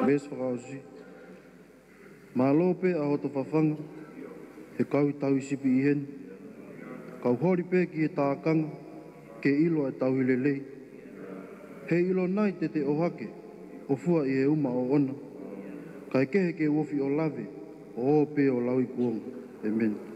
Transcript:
Mes whakausi. Malo pe a hoto whawhanga, he kau i tau i sipi i hen. Kau hori pe ki he tākanga, ke ilo e tau i lelei. He ilo nai te ohake, o fua i he uma o ona. Kai kehe ke uofi o lave, o pe o lau i kuonga. Amen.